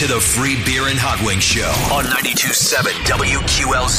to the Free Beer and Hot Wings Show on 92.7 WQLZ,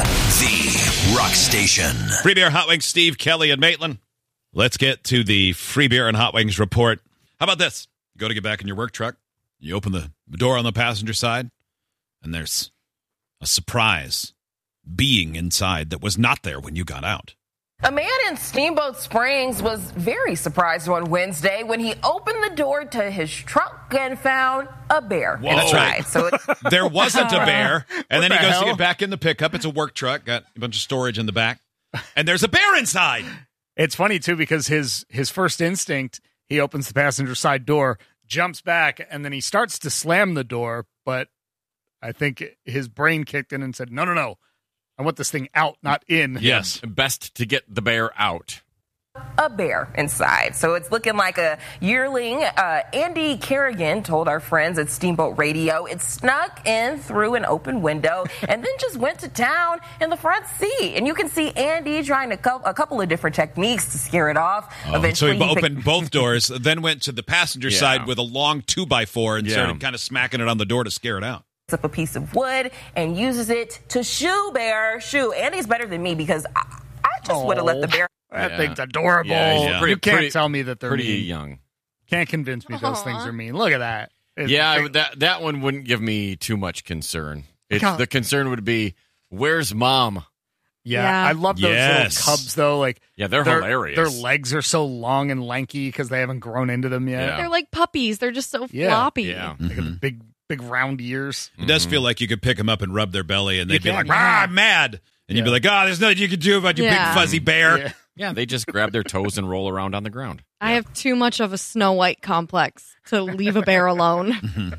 the rock station. Free Beer, Hot Wings, Steve, Kelly, and Maitland. Let's get to the Free Beer and Hot Wings report. How about this? You go to get back in your work truck. You open the door on the passenger side, and there's a surprise being inside that was not there when you got out. A man in Steamboat Springs was very surprised on Wednesday when he opened the door to his truck and found a bear. Whoa. That's right. So there wasn't a bear. And then he goes hell? to get back in the pickup. It's a work truck, got a bunch of storage in the back. And there's a bear inside. It's funny, too, because his first instinct, he opens the passenger side door, jumps back, and then he starts to slam the door. But I think his brain kicked in and said, no. I want this thing out, not in. Yes, best to get the bear out. a bear inside. So it's looking like a yearling. Andy Kerrigan told our friends at Steamboat Radio it snuck in through an open window and then just went to town in the front seat. And you can see Andy trying a couple of different techniques to scare it off. Eventually, so he opened both doors, then went to the passenger side with a long 2x4 and started kind of smacking it on the door to scare it out. Up a piece of wood and uses it to shoo bear. Andy's better than me because I just would have let the bear. That thing's adorable. Yeah. You can't tell me that they're pretty mean. young. Can't convince me those things are mean. Look at that. That one wouldn't give me too much concern. The concern would be, where's mom? Yeah. I love those little cubs, though. Like, they're hilarious. Their legs are so long and lanky because they haven't grown into them yet. Yeah. They're like puppies. They're just so floppy. Yeah. They got the big round ears. It does feel like you could pick them up and rub their belly, and they'd be like, I'm mad. And you'd be like, there's nothing you can do about your big fuzzy bear. Yeah, they just grab their toes and roll around on the ground. I have too much of a Snow White complex to leave a bear alone.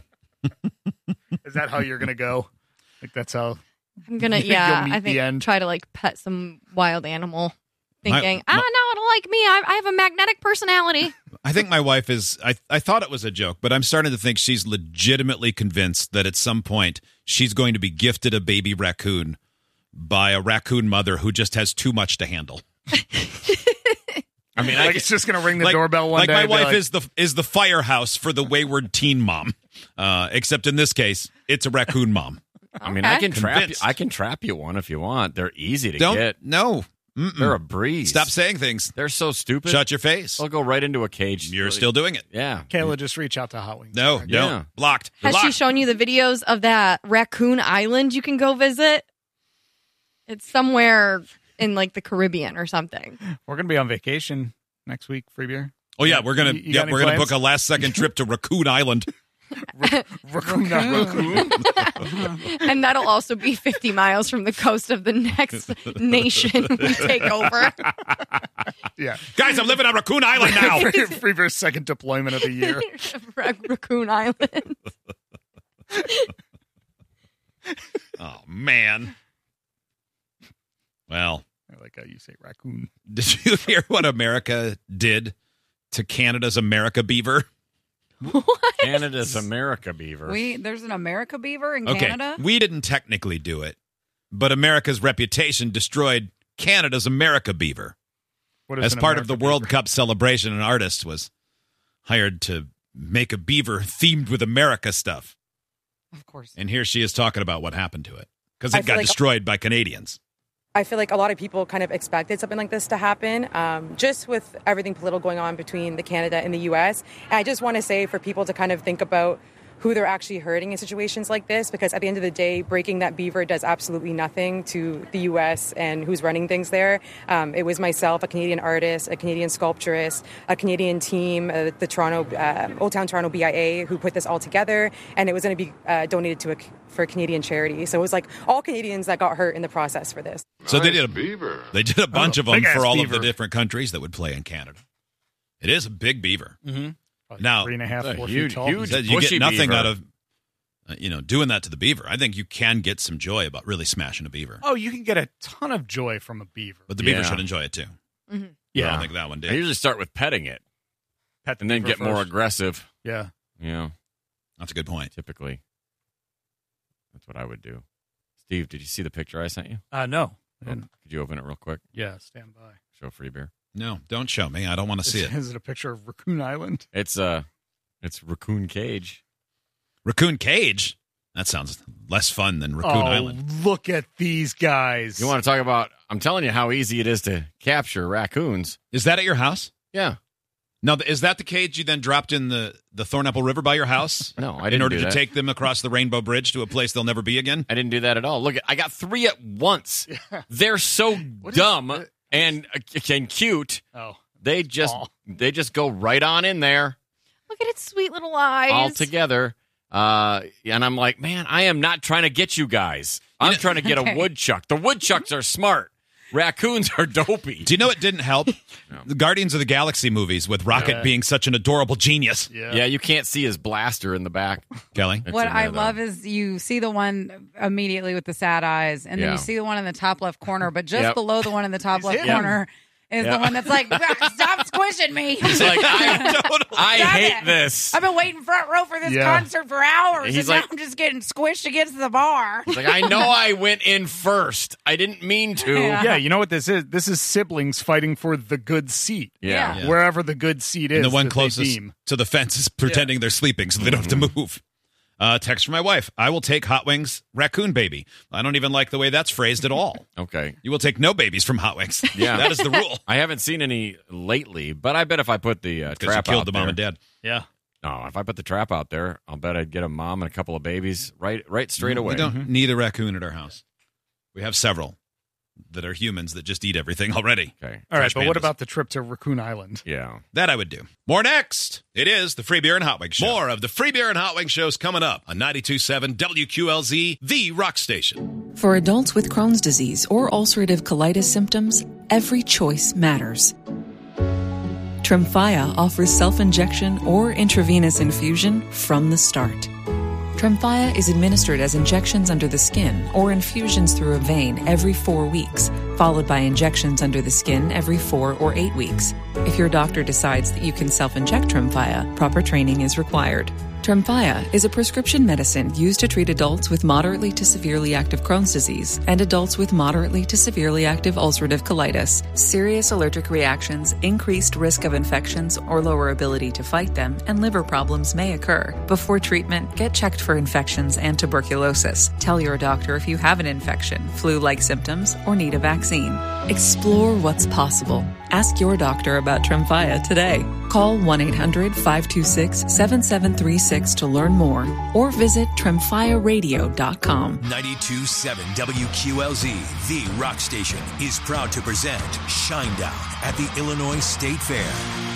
Is that how you're going to go? Like, that's how... I'm going to, I think, try to, like, pet some wild animal. Thinking, I don't know, it'll like me. I have a magnetic personality. I think my wife is, I thought it was a joke, but I'm starting to think she's legitimately convinced that at some point she's going to be gifted a baby raccoon by a raccoon mother who just has too much to handle. I mean, it's just going to ring the doorbell one day. My wife is the firehouse for the wayward teen mom, except in this case, it's a raccoon mom. I mean, I can trap you one if you want. They're easy to get. No. They're a breeze. Stop saying things. They're so stupid. Shut your face. They'll go right into a cage. You're still doing it. Yeah. Kayla, just reach out to Hot Wings. No. Blocked. Has she shown you the videos of that raccoon island you can go visit? It's somewhere in like the Caribbean or something. We're going to be on vacation next week, Free Beer. Oh yeah, we're going to book a last second trip to Raccoon Island. Raccoon. And that'll also be 50 miles from the coast of the next nation we take over. Yeah. Guys, I'm living on Raccoon Island now. Free Beer's second deployment of the year. Raccoon Island. Oh, man. Well. I like how you say raccoon. Did you hear what America did to Canada's America beaver? What? Canada's America beaver. There's an America beaver in Canada? We didn't technically do it, but America's reputation destroyed Canada's America beaver. As part of the World Cup celebration, an artist was hired to make a beaver themed with America stuff. Of course. And here she is talking about what happened to it, because it got destroyed by Canadians. I feel like a lot of people kind of expected something like this to happen, just with everything political going on between the Canada and the U.S. And I just want to say for people to kind of think about who they're actually hurting in situations like this, because at the end of the day, breaking that beaver does absolutely nothing to the U.S. and who's running things there. It was myself, a Canadian artist, a Canadian sculpturist, a Canadian team, the Toronto Old Town Toronto BIA, who put this all together, and it was going to be donated for a Canadian charity. So it was like all Canadians that got hurt in the process for this. So they did a bunch of them for all of the different countries that would play in Canada. It is a big beaver. Mm-hmm. Now, 3.5, 4 huge, feet tall. huge, you get nothing beaver. out of doing that to the beaver. I think you can get some joy about really smashing a beaver. Oh, you can get a ton of joy from a beaver. But the beaver should enjoy it too. Mm-hmm. Yeah, I don't think that one did. I usually start with petting it, and then get more aggressive. Yeah. Yeah. That's a good point. Typically, that's what I would do. Steve, did you see the picture I sent you? No. Could you open it real quick? Yeah, stand by. Show Free Beer. No, don't show me. I don't want to see it. Is it a picture of Raccoon Island? It's Raccoon Cage. Raccoon Cage? That sounds less fun than Raccoon Island. Look at these guys. You want to talk about, I'm telling you how easy it is to capture raccoons. Is that at your house? Yeah. Now, is that the cage you then dropped in the Thornapple River by your house? No, I didn't in order do to that. take them across the Rainbow Bridge to a place they'll never be again? I didn't do that at all. Look, I got 3 at once. They're so dumb and cute. Oh, They just go right on in there Look at its sweet little eyes. all together. And I'm like, man, I am not trying to get you guys. I'm trying to get a woodchuck. The woodchucks are smart. Raccoons are dopey. Do you know it didn't help? The Guardians of the Galaxy movies with Rocket being such an adorable genius. Yeah, you can't see his blaster in the back. Kelly? It's What in there, I though. love is you see the one immediately with the sad eyes, and then Yeah. you see the one in the top left corner, but just Yep. below the one in the top left him. corner is Yeah. the one that's like, stop squishing me. He's like, I Stop hate it. this. I've been waiting front row for this Yeah. concert for hours, He's and like- now I'm just getting squished against the bar. He's like, I know I went in first. I didn't mean to. yeah. You know what this is? This is siblings fighting for the good seat. Yeah. Yeah. Wherever the good seat is. And the one that they closest deem. to the fence is pretending they're sleeping so they don't have to move. Text from my wife. I will take Hot Wings Raccoon Baby. I don't even like the way that's phrased at all. Okay. You will take no babies from Hot Wings. Yeah. That is the rule. I haven't seen any lately, but I bet if I put the Because you trap killed out the there, mom and dad. Yeah. No, if I put the trap out there, I'll bet I'd get a mom and a couple of babies right straight away. We don't need a raccoon at our house. We have several that are humans that just eat everything already. Okay. All right, Trash but what pandas. about the trip to Raccoon Island? Yeah. That I would do. More next. It is the Free Beer and Hot Wings Show. More of the Free Beer and Hot Wings shows coming up on 92.7 WQLZ, the rock station. For adults with Crohn's disease or ulcerative colitis symptoms, every choice matters. Tremfya offers self-injection or intravenous infusion from the start. Tremfya is administered as injections under the skin or infusions through a vein every 4 weeks, followed by injections under the skin every 4 or 8 weeks. If your doctor decides that you can self-inject Tremfya, proper training is required. Tremfya is a prescription medicine used to treat adults with moderately to severely active Crohn's disease and adults with moderately to severely active ulcerative colitis. Serious allergic reactions, increased risk of infections or lower ability to fight them, and liver problems may occur. Before treatment, get checked for infections and tuberculosis. Tell your doctor if you have an infection, flu-like symptoms, or need a vaccine. Explore what's possible. Ask your doctor about Tremfya today. Call 1-800-526-7736 to learn more or visit tremfyaradio.com. 92.7 WQLZ, the rock station, is proud to present Shinedown at the Illinois State Fair.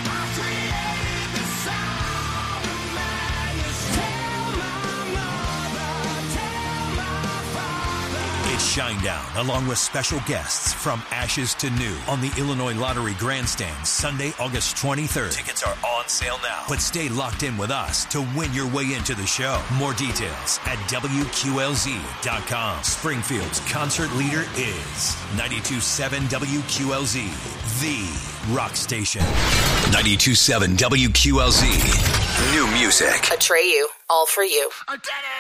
It's Shinedown, along with special guests from Ashes to New on the Illinois Lottery Grandstand, Sunday, August 23rd. Tickets are on sale now, but stay locked in with us to win your way into the show. More details at WQLZ.com. Springfield's concert leader is 92.7 WQLZ, the rock station. 92.7 WQLZ, new music. Atreyu, all for you.